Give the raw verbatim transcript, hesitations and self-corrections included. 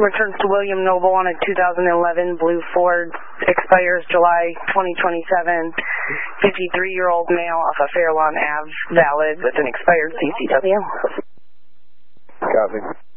returns to William Noble on a two thousand eleven blue Ford, expires July twenty twenty-seven, fifty-three-year-old male off of Fairlawn Avenue, valid with an expired C C W. Copy.